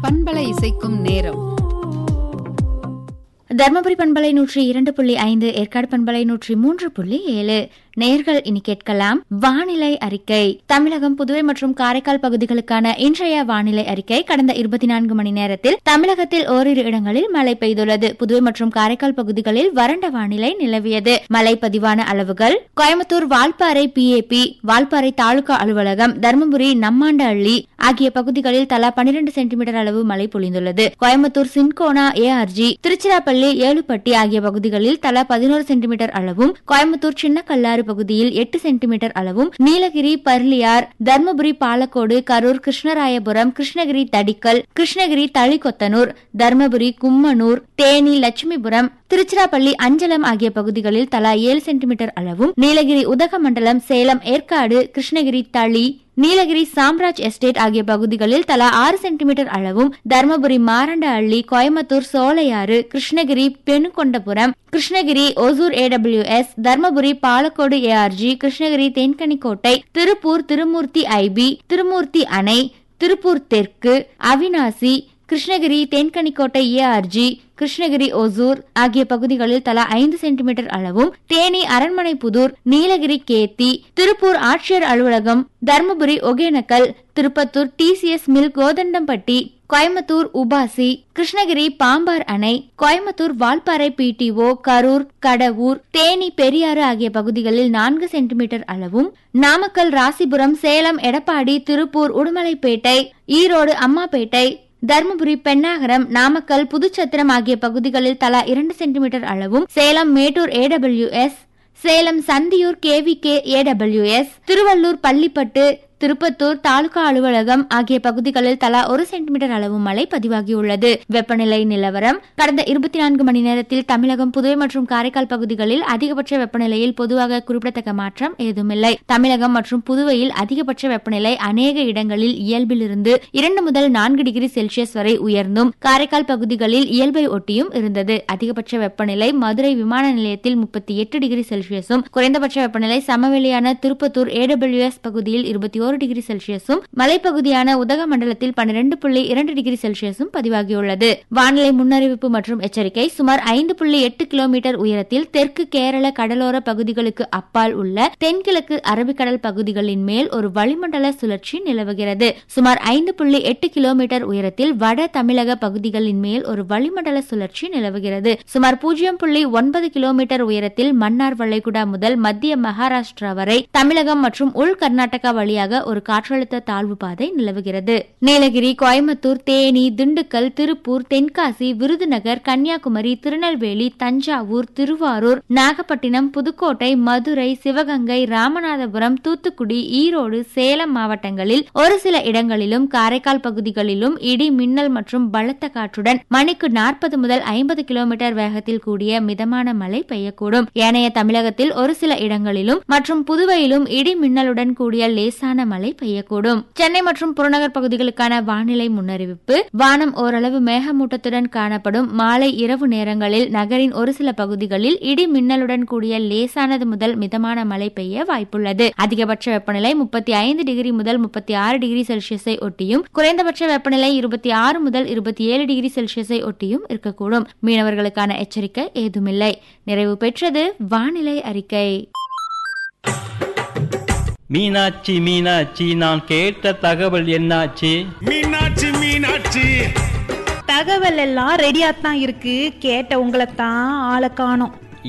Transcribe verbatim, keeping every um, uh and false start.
பண்பலை இசைக்கும் நேரம். தர்மபுரி பண்பலை நூற்றி இரண்டு புள்ளி ஐந்து, ஏற்காடு பண்பலை நூற்றி மூன்று புள்ளி ஏழு. நேர்கள் இனி கேட்கலாம் வானிலை அறிக்கை. தமிழகம், புதுவை மற்றும் காரைக்கால் பகுதிகளுக்கான இன்றைய வானிலை அறிக்கை. கடந்த இருபத்தி நான்கு மணி நேரத்தில் தமிழகத்தில் ஓரிரு இடங்களில் மழை பெய்துள்ளது. புதுவை மற்றும் காரைக்கால் பகுதிகளில் வறண்ட வானிலை நிலவியது. மழை பதிவான அளவுகள்: கோயம்புத்தூர் வால்பாறை பிஏபி, வால்பாறை தாலுகா அலுவலகம், தர்மபுரி நம்மாண்டஹள்ளி ஆகிய பகுதிகளில் தலா பனிரெண்டு சென்டிமீட்டர் அளவு மழை பொழிந்துள்ளது. கோயம்புத்தூர் சின்கோனா, ஏஆர்ஜி, திருச்சிராப்பள்ளி, ஏழுப்பட்டி ஆகிய பகுதிகளில் தலா பதினோரு சென்டிமீட்டர் அளவும், கோயம்புத்தூர் சின்னக்கல்லாறு பகுதியில் எட்டு சென்டிமீட்டர் அளவும், நீலகிரி, பர்லியார், தர்மபுரி, பாலக்கோடு, கரூர், கிருஷ்ணராயபுரம், கிருஷ்ணகிரி தடிக்கல், கிருஷ்ணகிரி தளிகொத்தனூர், தர்மபுரி, கும்மனூர், தேனி, லட்சுமிபுரம், திருச்சிராப்பள்ளி, அஞ்சலம் ஆகிய பகுதிகளில் தலா ஏழு சென்டிமீட்டர் அளவும், நீலகிரி உதகமண்டலம், சேலம், ஏற்காடு, கிருஷ்ணகிரி தளி, நீலகிரி சாம்ராஜ் எஸ்டேட் ஆகிய பகுதிகளில் தலா ஆறு சென்டிமீட்டர் அளவும், Dharmapuri Marandahalli, Coimbatore Sholayar, Krishnagiri பெனுகொண்டபுரம், Krishnagiri Hosur AWS, Dharmapuri Palacode ARG, Krishnagiri Denkanikottai, Tiruppur Thirumurthy IP, Thirumurthy அணை, திருப்பூர் தெற்கு, அவினாசி, கிருஷ்ணகிரி தேன்கனிக்கோட்டை ஏஆர்ஜி, கிருஷ்ணகிரி ஒசூர் ஆகிய பகுதிகளில் தலா ஐந்து சென்டிமீட்டர் அளவும், தேனி அரண்மனைப்புதூர், நீலகிரி கேத்தி, திருப்பூர் ஆட்சியர் அலுவலகம், Dharmapuri Hogenakkal, Tirupattur TCS mill கோதண்டம்பட்டி, Coimbatore UPASI, Krishnagiri பாம்பார் அணை, கோயம்புத்தூர் வால்பாறை பிடிஓ, கரூர், கடவூர், தேனி பெரியாறு ஆகிய பகுதிகளில் நான்கு சென்டிமீட்டர் அளவும், நாமக்கல், ராசிபுரம், சேலம், எடப்பாடி, திருப்பூர், உடுமலைப்பேட்டை, ஈரோடு, அம்மாப்பேட்டை, தர்மபுரி, பென்னாகரம், நாமக்கல், புதுச்சத்திரம் ஆகிய பகுதிகளில் தலா இரண்டு சென்டிமீட்டர் அளவும், Salem Mettur AWS, Salem Santhiyur KVK AWS, Tiruvallur Pallipattu, Tirupattur taluka அலுவலகம் ஆகிய பகுதிகளில் தலா ஒரு சென்டிமீட்டர் அளவு மழை பதிவாகியுள்ளது. வெப்பநிலை நிலவரம்: கடந்த இருபத்தி நான்கு மணி நேரத்தில் தமிழகம், புதுவை மற்றும் காரைக்கால் பகுதிகளில் அதிகபட்ச வெப்பநிலையில் பொதுவாக குறிப்பிடத்தக்க மாற்றம் ஏதுமில்லை. தமிழகம் மற்றும் புதுவையில் அதிகபட்ச வெப்பநிலை அநேக இடங்களில் இயல்பிலிருந்து இரண்டு முதல் நான்கு டிகிரி செல்சியஸ் வரை உயர்ந்தும், காரைக்கால் பகுதிகளில் இயல்பை ஒட்டியும் இருந்தது. அதிகபட்ச வெப்பநிலை மதுரை விமான நிலையத்தில் முப்பத்தி எட்டு டிகிரி செல்சியஸும், குறைந்தபட்ச வெப்பநிலை சமவெளியான திருப்பத்தூர் ஏடபிள்யூஎஸ் பகுதியில் இருபத்தி ஒரு டிகிரி செல்சியஸும், மலைப்பகுதியான உதகமண்டலத்தில் பன்னிரண்டு புள்ளி இரண்டு டிகிரி செல்சியஸும் பதிவாகியுள்ளது. வானிலை முன்னறிவிப்பு மற்றும் எச்சரிக்கை: சுமார் ஐந்து புள்ளி எட்டு கிலோமீட்டர் உயரத்தில் தெற்கு கேரள கடலோர பகுதிகளுக்கு அப்பால் உள்ள தென்கிழக்கு அரபிக்கடல் பகுதிகளின் மேல் ஒரு வளிமண்டல சுழற்சி நிலவுகிறது. சுமார் ஐந்து புள்ளி எட்டு கிலோமீட்டர் உயரத்தில் வட தமிழக பகுதிகளின் மேல் ஒரு வளிமண்டல சுழற்சி நிலவுகிறது. சுமார் பூஜ்ஜியம் புள்ளி ஒன்பது கிலோமீட்டர் உயரத்தில் மன்னார் வளைகுடா முதல் மத்திய மகாராஷ்டிரா வரை தமிழகம் மற்றும் உள் கர்நாடகா வழியாக ஒரு காற்றழுத்த தாழ்வு பாதை நிலவுகிறது. நீலகிரி, கோயம்புத்தூர், தேனி, திண்டுக்கல், திருப்பூர், தென்காசி, விருதுநகர், கன்னியாகுமரி, திருநெல்வேலி, தஞ்சாவூர், திருவாரூர், நாகப்பட்டினம், புதுக்கோட்டை, மதுரை, சிவகங்கை, ராமநாதபுரம், தூத்துக்குடி, ஈரோடு, சேலம் மாவட்டங்களில் ஒரு சில இடங்களிலும், காரைக்கால் பகுதிகளிலும் இடி, மின்னல் மற்றும் பலத்த காற்றுடன் மணிக்கு நாற்பது முதல் ஐம்பது கிலோமீட்டர் வேகத்தில் கூடிய மிதமான மழை பெய்யக்கூடும். ஏனைய தமிழகத்தில் ஒரு சில இடங்களிலும் மற்றும் புதுவையிலும் இடி, மின்னலுடன் கூடிய லேசான மழை பெய்யக்கூடும். சென்னை மற்றும் புறநகர் பகுதிகளுக்கான வானிலை முன்னறிவிப்பு: வானம் ஓரளவு மேகமூட்டத்துடன் காணப்படும். மாலை இரவு நேரங்களில் நகரின் ஒரு சில பகுதிகளில் இடி, மின்னலுடன் கூடிய லேசானது முதல் மிதமான மழை பெய்ய வாய்ப்புள்ளது. அதிகபட்ச வெப்பநிலை முப்பத்தி ஐந்து டிகிரி முதல் முப்பத்தி ஆறு டிகிரி செல்சியஸை ஒட்டியும், குறைந்தபட்ச வெப்பநிலை இருபத்தி ஆறு முதல் இருபத்தி ஏழு டிகிரி செல்சியஸை ஒட்டியும் இருக்கக்கூடும். மீனவர்களுக்கான எச்சரிக்கை ஏதுமில்லை. நிறைவு பெற்றது வானிலை அறிக்கை. மீனாட்சி மீனாட்சி நான் கேட்ட தகவல் என்னாச்சு? மீனாட்சி மீனாட்சி தகவல் எல்லாம் ரெடியா தான் இருக்கு. கேட்ட உங்களை தான் ஆளை காணோம்.